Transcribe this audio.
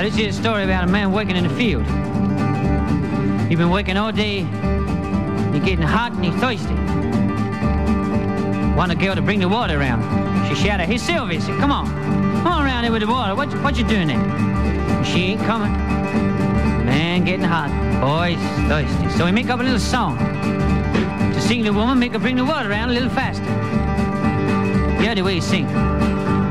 Now, this is a story about a man working in the field. He's been working all day. He's getting hot and he's thirsty. Want a girl to bring the water around. She shouted, "Hey, Sylvia," said, come on around here with the water. What you doing there? She ain't coming. Man getting hot. Boy's thirsty. So he make up a little song to sing the woman, make her bring the water around a little faster. Here's the way he sing.